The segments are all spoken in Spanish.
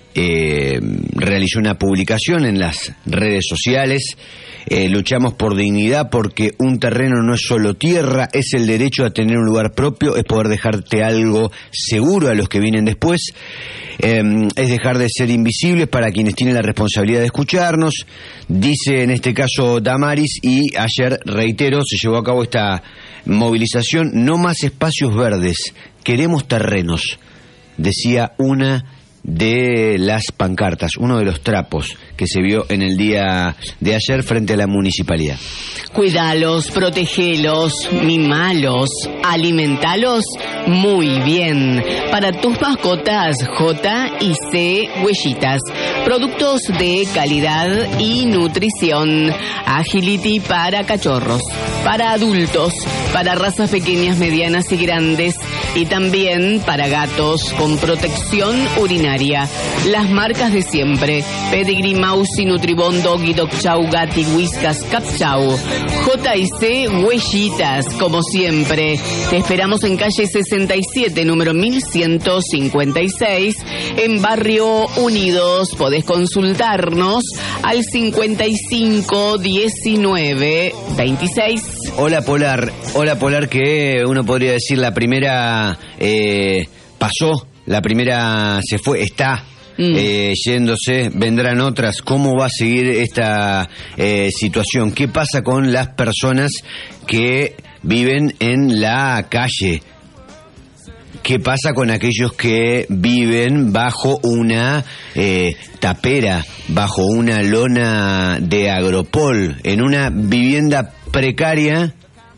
realizó una publicación en las redes sociales. Luchamos por dignidad porque un terreno no es solo tierra, es el derecho a tener un lugar propio, es poder dejarte algo seguro a los que vienen después, es dejar de ser invisibles para quienes tienen la responsabilidad de escucharnos, dice en este caso Damaris, y ayer, reitero, se llevó a cabo esta movilización. No más espacios verdes, queremos terrenos, decía una de las pancartas, uno de los trapos que se vio en el día de ayer frente a la municipalidad. Cuidalos, protegelos, mimalos, alimentalos muy bien. Para tus mascotas, J&C Huellitas. Productos de calidad y nutrición. Agility para cachorros, para adultos, para razas pequeñas, medianas y grandes, y también para gatos con protección urinaria. Las marcas de siempre: Pedigree, Mausi, Nutribón, Doggy, Dog Chow, Gatti, Whiskas, Cat Chow. J&C Huellitas, como siempre. Te esperamos en calle 67, número 1156, en Barrio Unidos. Podés consultarnos al 55 19 26. Hola Polar, que uno podría decir la primera pasó, la primera se fue, está yéndose, vendrán otras. ¿Cómo va a seguir esta situación? ¿Qué pasa con las personas que viven en la calle? ¿Qué pasa con aquellos que viven bajo una tapera, bajo una lona de Agropol, en una vivienda precaria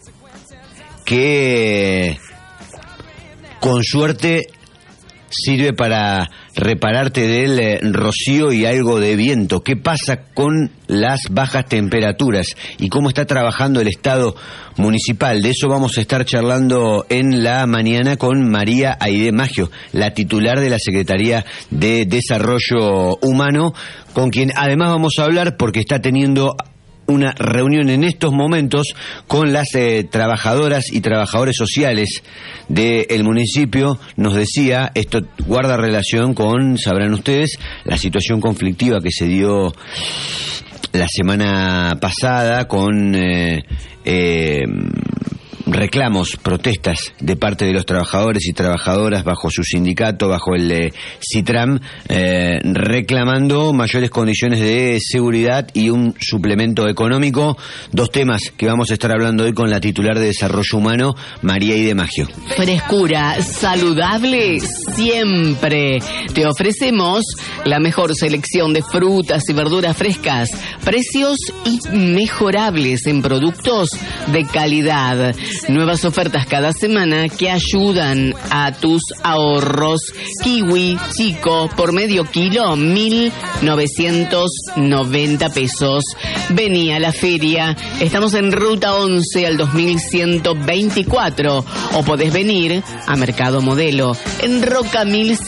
que con suerte sirve para repararte del rocío y algo de viento? ¿Qué pasa con las bajas temperaturas y cómo está trabajando el Estado municipal? De eso vamos a estar charlando en la mañana con María Aide Maggio, la titular de la Secretaría de Desarrollo Humano, con quien además vamos a hablar porque está teniendo una reunión en estos momentos con las trabajadoras y trabajadores sociales del municipio. Nos decía, esto guarda relación con, sabrán ustedes, la situación conflictiva que se dio la semana pasada con reclamos, protestas de parte de los trabajadores y trabajadoras bajo su sindicato, bajo el CITRAM, reclamando mayores condiciones de seguridad y un suplemento económico. Dos temas que vamos a estar hablando hoy con la titular de Desarrollo Humano, María Aide Maggio. Frescura saludable siempre. Te ofrecemos la mejor selección de frutas y verduras frescas, precios inmejorables en productos de calidad. Nuevas ofertas cada semana que ayudan a tus ahorros. Kiwi chico por medio kilo, 1.990 pesos. Vení a la feria. Estamos en Ruta 11 al 2124. O podés venir a Mercado Modelo en Roca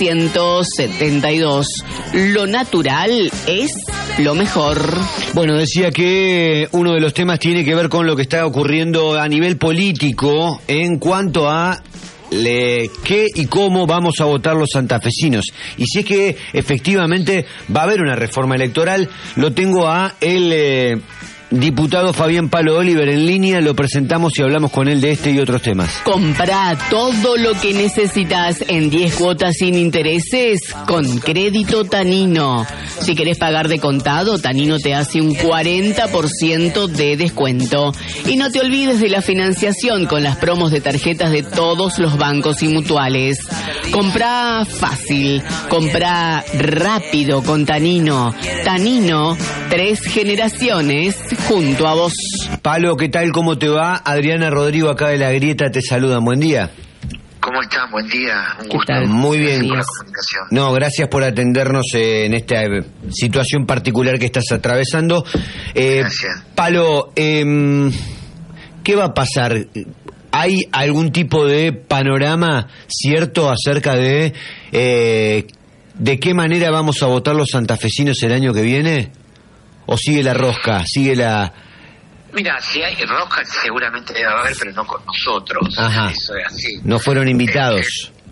1172. Lo natural es lo mejor. Bueno, decía que uno de los temas tiene que ver con lo que está ocurriendo a nivel político en cuanto a qué y cómo vamos a votar los santafesinos. Y si es que efectivamente va a haber una reforma electoral, lo tengo a el diputado Fabián Palo Oliver en línea, lo presentamos y hablamos con él de este y otros temas. Comprá todo lo que necesitas en 10 cuotas sin intereses con Crédito Tanino. Si querés pagar de contado, Tanino te hace un 40% de descuento. Y no te olvides de la financiación con las promos de tarjetas de todos los bancos y mutuales. Comprá fácil, comprá rápido con Tanino. Tanino, 3 generaciones junto a vos. Palo, ¿qué tal? ¿Cómo te va? Adriana Rodrigo acá de La Grieta te saludan. Buen día. ¿Cómo están? Buen día. Un gusto. Muy bien. Por la comunicación. No, gracias por atendernos en esta situación particular que estás atravesando. Gracias. Palo, ¿qué va a pasar? ¿Hay algún tipo de panorama cierto acerca de qué manera vamos a votar los santafesinos el año que viene? ¿O sigue la rosca? ¿Sigue la...? Mira, si hay rosca seguramente debe haber, pero no con nosotros. Ajá. Eso es así. No fueron invitados.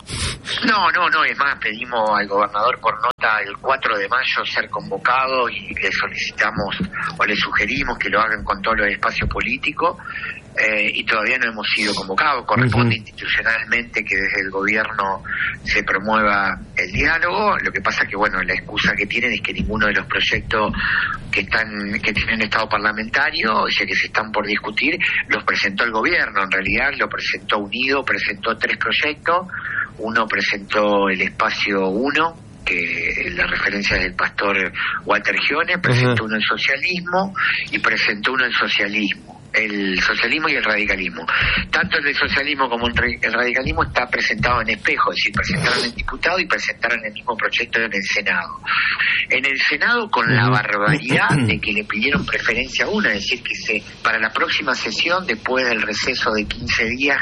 No, es más, pedimos al gobernador por nota el 4 de mayo ser convocado y le solicitamos o le sugerimos que lo hagan con todos los espacios políticos. Y todavía no hemos sido convocados. Corresponde institucionalmente que desde el gobierno se promueva el diálogo. Lo que pasa que, bueno, la excusa que tienen es que ninguno de los proyectos que tienen estado parlamentario, o sea, que se están por discutir, los presentó el gobierno. En realidad lo presentó Unido, presentó 3 proyectos. Uno presentó el Espacio 1, que la referencia del pastor Walter Gione, presentó uno el socialismo y presentó uno el socialismo. El socialismo y el radicalismo. Tanto el socialismo como el radicalismo está presentado en espejo, es decir, presentaron el diputado y presentaron el mismo proyecto en el Senado. En el Senado, con la barbaridad de que le pidieron preferencia a una, es decir, que para la próxima sesión, después del receso de 15 días,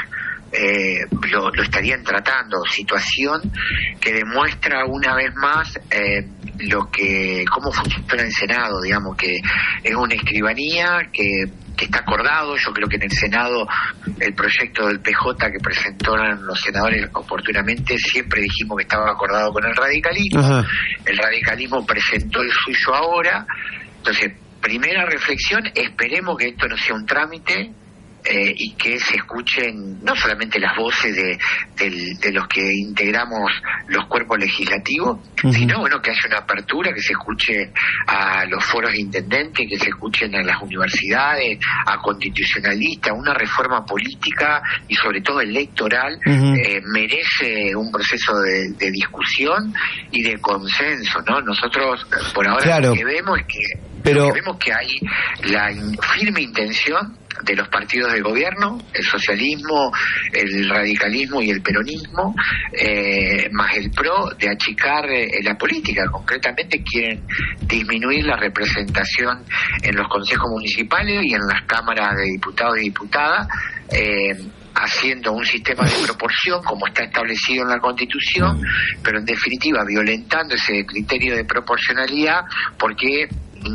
lo estarían tratando, situación que demuestra una vez más cómo funciona el Senado, digamos, que es una escribanía que está acordado. Yo creo que en el Senado el proyecto del PJ que presentaron los senadores oportunamente, siempre dijimos que estaba acordado con el radicalismo. El radicalismo presentó el suyo ahora. Entonces, primera reflexión, esperemos que esto no sea un trámite, y que se escuchen no solamente las voces de los que integramos los cuerpos legislativos, sino, bueno, que haya una apertura, que se escuche a los foros de intendentes, que se escuchen a las universidades, a constitucionalistas. Una reforma política y sobre todo electoral merece un proceso de discusión y de consenso, ¿no? Nosotros por ahora lo que vemos es que hay la firme intención de los partidos de gobierno, el socialismo, el radicalismo y el peronismo, más el PRO, de achicar la política. Concretamente quieren disminuir la representación en los consejos municipales y en las cámaras de diputados y diputadas, haciendo un sistema de proporción como está establecido en la Constitución, pero en definitiva violentando ese criterio de proporcionalidad, porque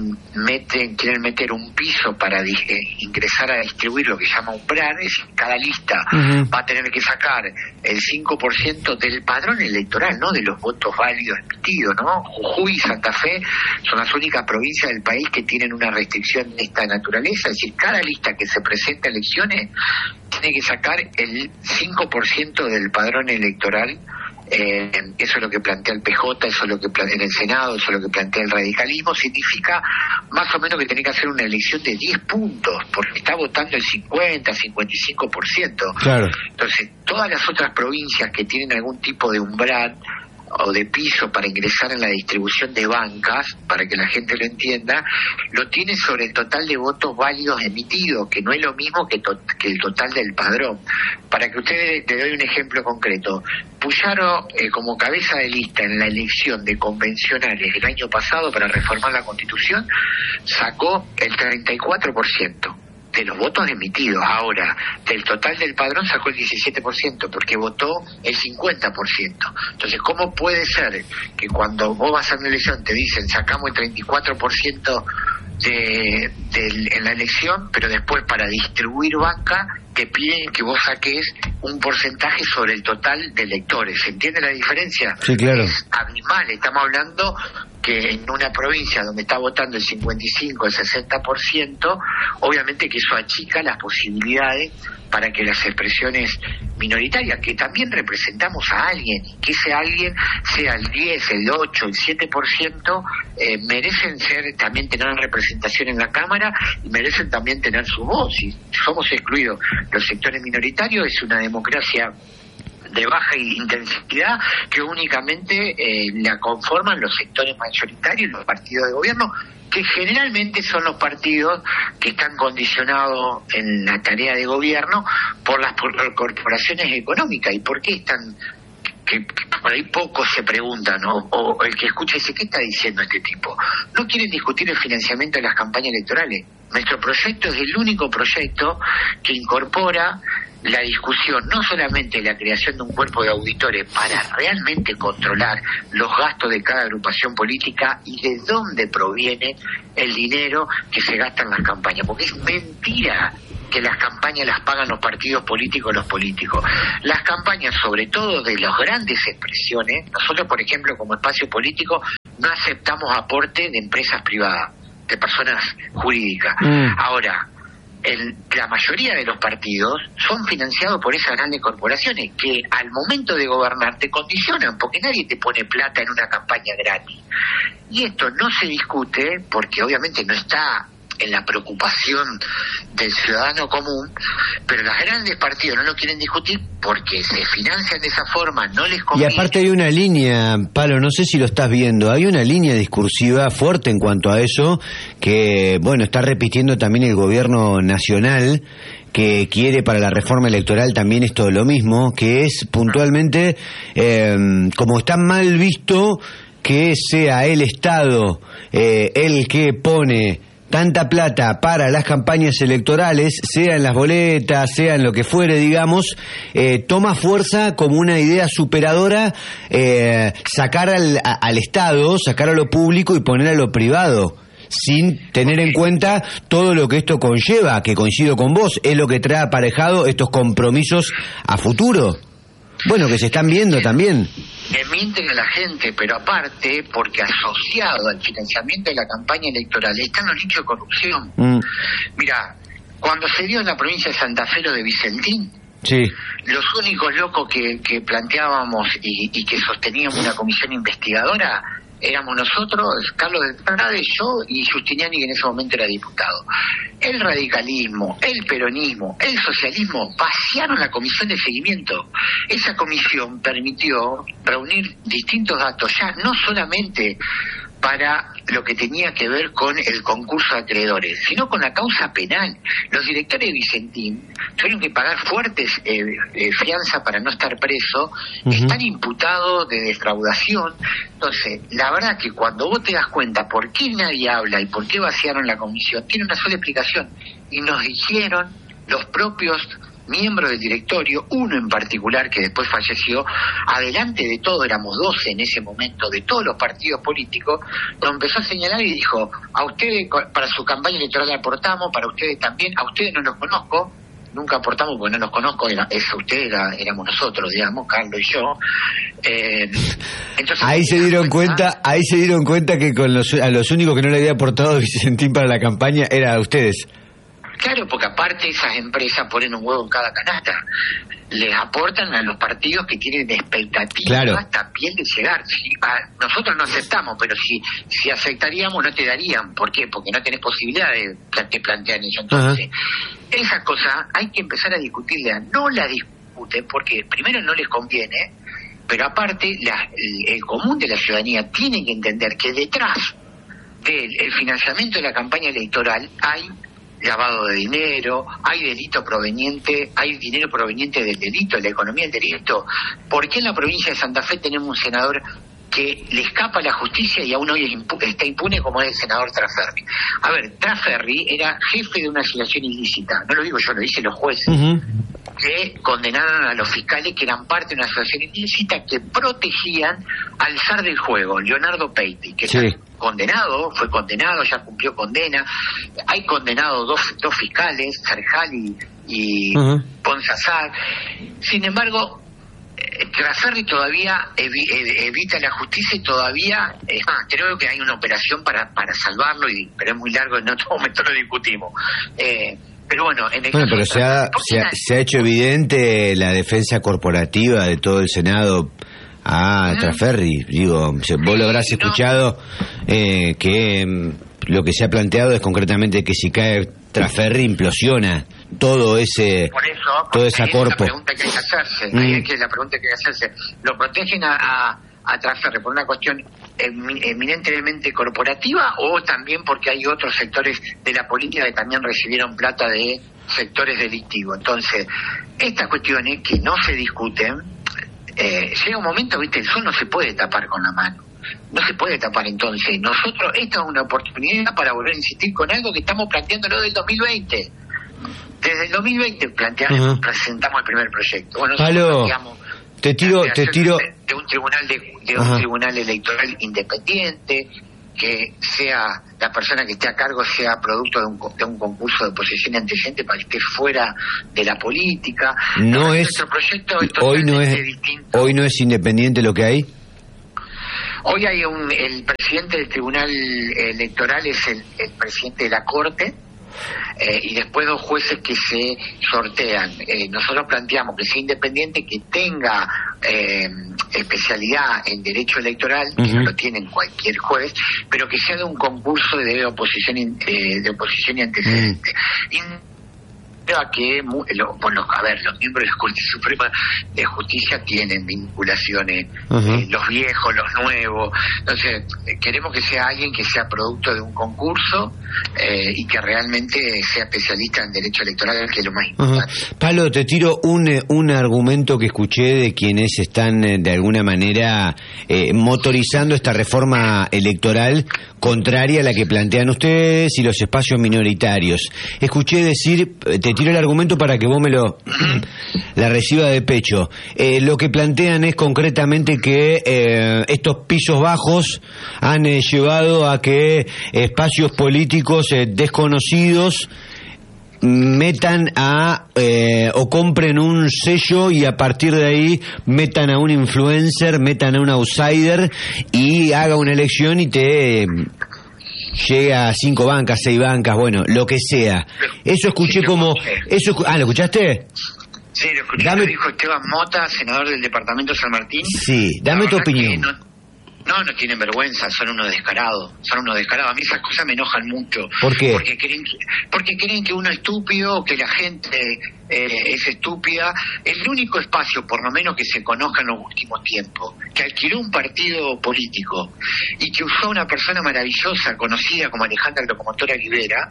quieren meter un piso para ingresar a distribuir lo que llama umbral, es decir, cada lista va a tener que sacar el 5% del padrón electoral, no de los votos válidos emitidos, ¿no? Jujuy y Santa Fe son las únicas provincias del país que tienen una restricción de esta naturaleza, es decir, cada lista que se presenta a elecciones tiene que sacar el 5% del padrón electoral. Eso es lo que plantea el PJ, eso es lo que plantea en el Senado, eso es lo que plantea el radicalismo. Significa más o menos que tiene que hacer una elección de 10 puntos, porque está votando el 50, 55%. Claro. Entonces, todas las otras provincias que tienen algún tipo de umbral o de piso para ingresar en la distribución de bancas, para que la gente lo entienda, lo tiene sobre el total de votos válidos emitidos, que no es lo mismo que el total del padrón. Para que ustedes, te doy un ejemplo concreto, Puyaro, como cabeza de lista en la elección de convencionales el año pasado para reformar la Constitución, sacó el 34% de los votos emitidos. Ahora, del total del padrón sacó el 17%, porque votó el 50%. Entonces, ¿cómo puede ser que cuando vos vas a una elección te dicen sacamos el 34% en la elección, pero después para distribuir banca te piden que vos saques un porcentaje sobre el total de electores? ¿Se entiende la diferencia? Sí, claro. Es abismal. Estamos hablando que en una provincia donde está votando el 55, el 60%, obviamente que eso achica las posibilidades para que las expresiones minoritarias, que también representamos a alguien, que ese alguien sea el 10, el 8, el 7%, merecen también tener representación en la Cámara y merecen también tener su voz. Si somos excluidos los sectores minoritarios, es una democracia de baja intensidad que únicamente la conforman los sectores mayoritarios, los partidos de gobierno, que generalmente son los partidos que están condicionados en la tarea de gobierno por las corporaciones económicas. ¿Y por qué están? Que por ahí pocos se preguntan, ¿no? O el que escucha dice, ¿qué está diciendo este tipo? No quieren discutir el financiamiento de las campañas electorales. Nuestro proyecto es el único proyecto que incorpora la discusión no solamente de la creación de un cuerpo de auditores para realmente controlar los gastos de cada agrupación política y de dónde proviene el dinero que se gasta en las campañas, porque es mentira que las campañas las pagan los partidos políticos, los políticos. Las campañas, sobre todo de las grandes expresiones, nosotros, por ejemplo, como espacio político, no aceptamos aporte de empresas privadas, de personas jurídicas. Ahora, la mayoría de los partidos son financiados por esas grandes corporaciones que al momento de gobernar te condicionan, porque nadie te pone plata en una campaña gratis. Y esto no se discute porque obviamente no está en la preocupación del ciudadano común, pero los grandes partidos no lo quieren discutir porque se financian de esa forma, no les conviene. Y aparte hay una línea, Palo, no sé si lo estás viendo, hay una línea discursiva fuerte en cuanto a eso, que, bueno, está repitiendo también el gobierno nacional, que quiere para la reforma electoral también esto lo mismo, que es puntualmente, como está mal visto que sea el Estado el que pone tanta plata para las campañas electorales, sea en las boletas, sea en lo que fuere, digamos, toma fuerza como una idea superadora, sacar al Estado, sacar a lo público y poner a lo privado, sin tener en cuenta todo lo que esto conlleva, que coincido con vos, es lo que trae aparejado estos compromisos a futuro. Bueno, que se están viendo también. Que mienten a la gente, pero aparte, porque asociado al financiamiento de la campaña electoral están los nichos de corrupción. Mira, cuando se dio en la provincia de Santa Fe lo de Vicentín, sí, los únicos locos que planteábamos y que sosteníamos una comisión investigadora éramos nosotros, Carlos de Trade, yo y Giustiniani, que en ese momento era diputado. El radicalismo, el peronismo, el socialismo vaciaron la comisión de seguimiento. Esa comisión permitió reunir distintos datos, ya no solamente para lo que tenía que ver con el concurso de acreedores, sino con la causa penal. Los directores de Vicentín tuvieron que pagar fuertes fianza para no estar preso, están imputados de defraudación. Entonces, la verdad que cuando vos te das cuenta por qué nadie habla y por qué vaciaron la comisión, tiene una sola explicación, y nos dijeron los propios miembro del directorio, uno en particular que después falleció, adelante de todo, éramos 12 en ese momento, de todos los partidos políticos, lo empezó a señalar y dijo: a ustedes para su campaña electoral aportamos, para ustedes también, a ustedes no los conozco, nunca aportamos porque no los conozco, éramos nosotros, digamos, Carlos y yo. Entonces, ahí se dieron cuenta que a los únicos que no le había aportado Vicentín para la campaña era a ustedes. Claro, porque aparte esas empresas ponen un huevo en cada canasta. Les aportan a los partidos que tienen expectativas también de llegar. Nosotros no aceptamos, pero si aceptaríamos no te darían. ¿Por qué? Porque no tenés posibilidad de plantear eso. Entonces, esas cosas hay que empezar a discutirlas. No las discuten porque primero no les conviene, pero aparte el común de la ciudadanía tiene que entender que detrás del financiamiento de la campaña electoral hay lavado de dinero, hay dinero proveniente del delito, de la economía del delito. ¿Por qué en la provincia de Santa Fe tenemos un senador que le escapa a la justicia y aún hoy está impune, como es el senador Traferri? A ver, Traferri era jefe de una asociación ilícita, no lo digo yo, lo dicen los jueces, que condenaron a los fiscales que eran parte de una asociación ilícita que protegían al zar del juego, Leonardo Peiti, que fue condenado, ya cumplió condena. Hay condenados dos fiscales, Sarjal y Ponce Azar. Sin embargo, Traferri todavía evita la justicia y todavía, es más, creo que hay una operación para salvarlo, pero es muy largo, en otro momento lo discutimos. Pero bueno, pero se ha hecho evidente la defensa corporativa de todo el Senado a Traferri. Digo, vos lo habrás escuchado, que lo que se ha planteado es concretamente que si cae Traferri implosiona todo esa corpo. La pregunta que hay que hacerse, la pregunta que hay que hacerse, ¿lo protegen a Traferri por una cuestión eminentemente corporativa o también porque hay otros sectores de la política que también recibieron plata de sectores delictivos? Entonces, estas cuestiones que no se discuten, llega un momento, el sol no se puede tapar con la mano, no se puede tapar. Entonces, nosotros, esta es una oportunidad para volver a insistir con algo que estamos planteándolo del 2020. Desde el 2020 presentamos el primer proyecto. Bueno, te tiro de un tribunal electoral independiente, que sea la persona que esté a cargo sea producto de un concurso de oposición y antecedente para que esté fuera de la política. No es, nuestro proyecto es totalmente distinto. Hoy no es independiente lo que hay. Hoy hay el presidente del Tribunal Electoral es el presidente de la Corte, y después 2 jueces que se sortean. Nosotros planteamos que sea independiente, que tenga especialidad en derecho electoral, que no lo tiene cualquier juez, pero que sea de un concurso de oposición y antecedente. A que los miembros de la Corte Suprema de Justicia tienen vinculaciones, los viejos, los nuevos. Entonces queremos que sea alguien que sea producto de un concurso y que realmente sea especialista en derecho electoral, que es lo más importante. Pablo, te tiro un argumento que escuché de quienes están de alguna manera motorizando esta reforma electoral contraria a la que plantean ustedes y los espacios minoritarios. Escuché decir, te tiro el argumento para que vos me la reciba de pecho. Lo que plantean es concretamente que estos pisos bajos han llevado a que espacios políticos desconocidos metan o compren un sello y a partir de ahí metan a un influencer, metan a un outsider y haga una elección y te llega a 5 bancas, 6 bancas, bueno, lo que sea. Eso escuché ¿lo escuchaste? Sí, lo escuché, lo dijo Esteban Mota, senador del departamento de San Martín. Sí, dame tu opinión. No tienen vergüenza, son unos descarados. A mí esas cosas me enojan mucho. ¿Por qué? Porque creen que uno es estúpido, que la gente es estúpida. El único espacio, por lo menos que se conozca en los últimos tiempos, que alquiló un partido político y que usó una persona maravillosa, conocida como Alejandra Locomotora Rivera,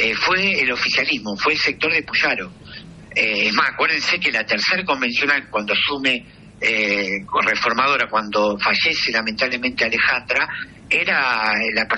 fue el oficialismo, fue el sector de Puyaro. Es más, acuérdense que la tercera convencional, cuando asume reformadora, cuando fallece lamentablemente Alejandra, era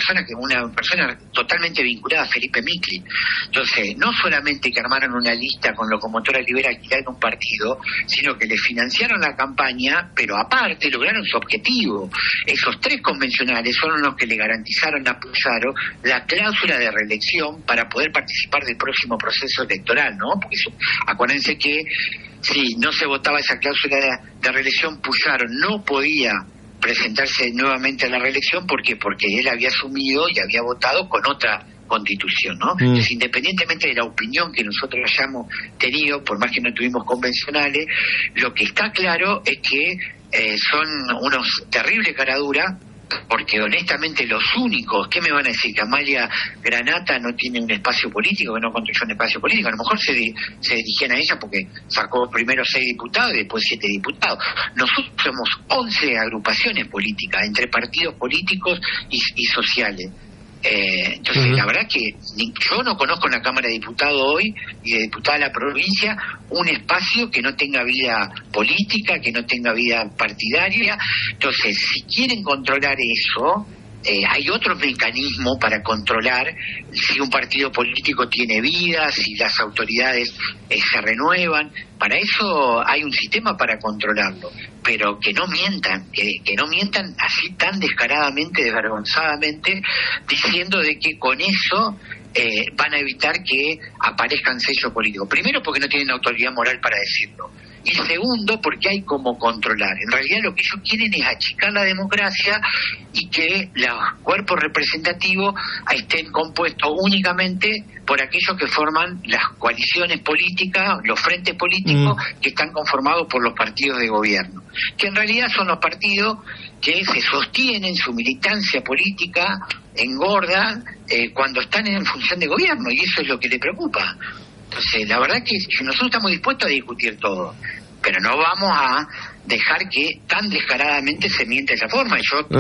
una persona totalmente vinculada a Felipe Micli. Entonces, no solamente que armaron una lista con Locomotora Rivera alquilando un partido, sino que le financiaron la campaña, pero aparte lograron su objetivo. Esos 3 convencionales fueron los que le garantizaron a Puyaro la cláusula de reelección para poder participar del próximo proceso electoral, ¿no? Porque acuérdense que si no se votaba esa cláusula de reelección, Puyaro no podía presentarse nuevamente a la reelección. ¿Por qué? Porque él había asumido y había votado con otra constitución, ¿no? Entonces, independientemente de la opinión que nosotros hayamos tenido, por más que no tuvimos convencionales, lo que está claro es que son unos terribles caraduras, porque honestamente los únicos, ¿qué me van a decir? Que Amalia Granata no tiene un espacio político, que no construyó un espacio político. A lo mejor se dirigían a ella porque sacó primero 6 diputados y después 7 diputados. Nosotros somos 11 agrupaciones políticas, entre partidos políticos y sociales. Entonces, la verdad que yo no conozco en la Cámara de Diputados hoy y de diputada de la provincia un espacio que no tenga vida política, que no tenga vida partidaria. Entonces, si quieren controlar eso, hay otro mecanismo para controlar si un partido político tiene vida, si las autoridades se renuevan. Para eso hay un sistema para controlarlo, pero que no mientan, que no mientan así tan descaradamente, desvergonzadamente, diciendo de que con eso van a evitar que aparezcan sellos políticos. Primero, porque no tienen autoridad moral para decirlo. Y segundo, porque hay como controlar. En realidad lo que ellos quieren es achicar la democracia y que los cuerpos representativos estén compuestos únicamente por aquellos que forman las coaliciones políticas, los frentes políticos que están conformados por los partidos de gobierno, que en realidad son los partidos que se sostienen, su militancia política engorda cuando están en función de gobierno, y eso es lo que le preocupa. Entonces, la verdad que nosotros estamos dispuestos a discutir todo, pero no vamos a dejar que tan descaradamente se miente de esa forma. Y yo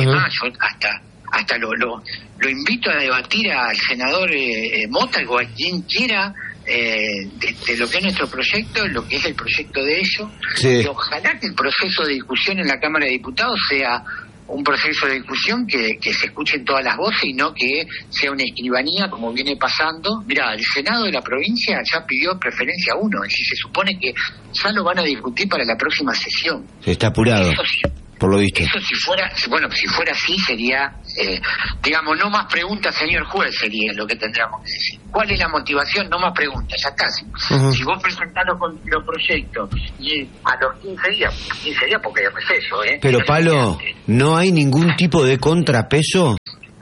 hasta lo invito a debatir al senador Mota o a quien quiera de lo que es nuestro proyecto, lo que es el proyecto de ellos. Sí. Y ojalá que el proceso de discusión en la Cámara de Diputados sea un proceso de discusión que se escuchen todas las voces y no que sea una escribanía como viene pasando. Mira, el Senado de la provincia ya pidió preferencia 1, y si se supone que ya lo van a discutir para la próxima sesión. Está apurado. por lo visto. Eso si fuera así sería, digamos, no más preguntas, señor juez, sería lo que tendríamos que decir. ¿Cuál es la motivación? No más preguntas, ya está. Si vos presentás los proyectos y a los 15 días porque es eso, Pero Palo, ¿no hay ningún tipo de contrapeso?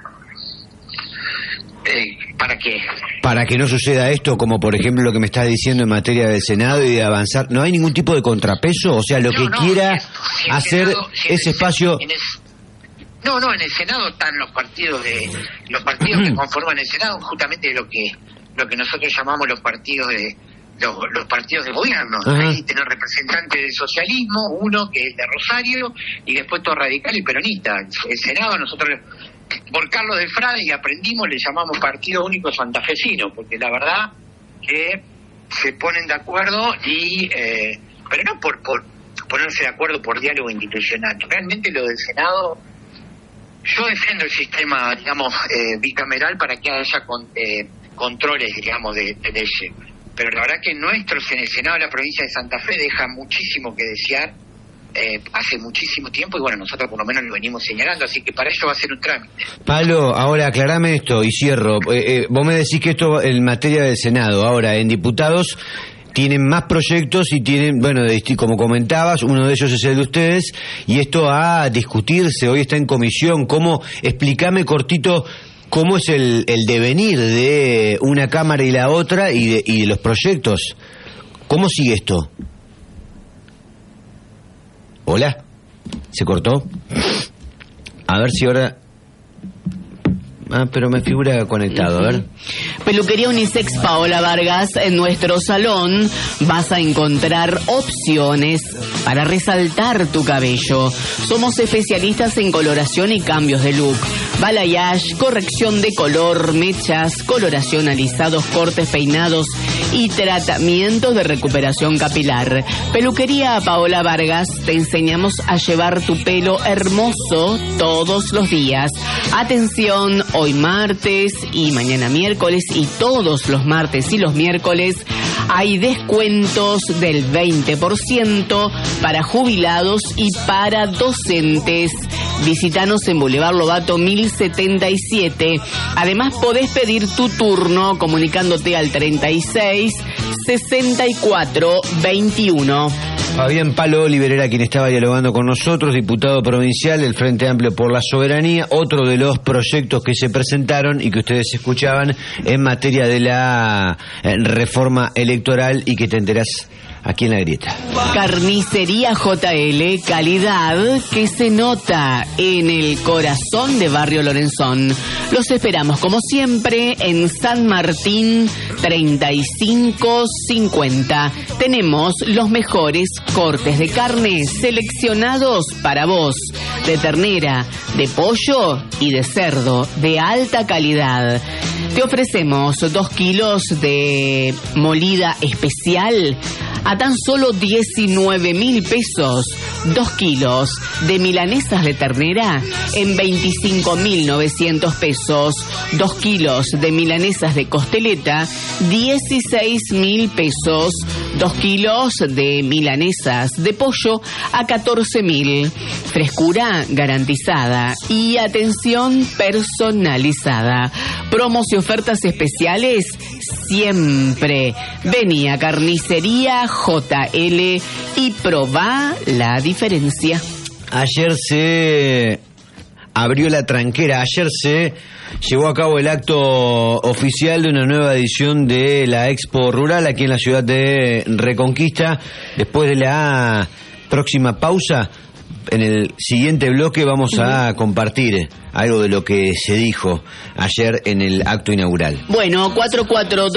¿Para qué? Para que no suceda esto, como por ejemplo lo que me estás diciendo en materia del Senado y de avanzar. ¿No hay ningún tipo de contrapeso? O sea, lo que quiera hacer ese espacio... en el Senado están los partidos que conforman el Senado, justamente lo que nosotros llamamos los partidos de gobierno. Ahí tenés representantes del socialismo, uno que es de Rosario, y después todo radical y peronista. El Senado, nosotros por Carlos de Frade y aprendimos, le llamamos Partido Único Santafesino, porque la verdad que se ponen de acuerdo pero no por ponerse de acuerdo por diálogo institucional. Realmente lo del Senado, yo defiendo el sistema, digamos, bicameral para que haya controles, digamos, de leyes. Pero la verdad que nuestros en el Senado de la provincia de Santa Fe deja muchísimo que desear hace muchísimo tiempo, y bueno, nosotros por lo menos lo venimos señalando, así que para ello va a ser un trámite. Pablo, ahora aclarame esto y cierro. Vos me decís que esto en materia del Senado, ahora en diputados tienen más proyectos y tienen, bueno, como comentabas, uno de ellos es el de ustedes, y esto va a discutirse, hoy está en comisión. Explícame cortito cómo es el devenir de una Cámara y la otra y de los proyectos. ¿Cómo sigue esto? ¿Hola? ¿Se cortó? A ver si ahora... pero me figura conectado, a ver. Peluquería Unisex Paola Vargas, en nuestro salón vas a encontrar opciones para resaltar tu cabello. Somos especialistas en coloración y cambios de look. Balayage, corrección de color, mechas, coloración, alisados, cortes, peinados y tratamientos de recuperación capilar. Peluquería Paola Vargas, te enseñamos a llevar tu pelo hermoso todos los días. Atención, hoy martes y mañana miércoles y todos los martes y los miércoles hay descuentos del 20% para jubilados y para docentes. Visítanos en Boulevard Lobato 1077. Además podés pedir tu turno comunicándote al 36 64 21. Fabián Palo Oliver era quien estaba dialogando con nosotros, diputado provincial del Frente Amplio por la Soberanía. Otro de los proyectos que se presentaron y que ustedes escuchaban en materia de la reforma electoral y que te enterás aquí en La Grieta. Carnicería JL, calidad que se nota en el corazón de Barrio Lorenzón. Los esperamos como siempre en San Martín 3550. Tenemos los mejores cortes de carne seleccionados para vos, de ternera, de pollo y de cerdo de alta calidad. Te ofrecemos 2 kilos de molida especial a tan solo 19.000 pesos. 2 kilos de milanesas de ternera en 25.900 pesos. 2 kilos de milanesas de costeleta, 16.000 pesos. 2 kilos de milanesas de pollo a 14.000. Frescura garantizada y atención personalizada. Promos y ofertas especiales siempre. Vení a Carnicería JL y probá la diferencia. Ayer se abrió la tranquera, ayer se llevó a cabo el acto oficial de una nueva edición de la Expo Rural aquí en la ciudad de Reconquista. Después de la próxima pausa, en el siguiente bloque vamos a compartir algo de lo que se dijo ayer en el acto inaugural. Bueno, 442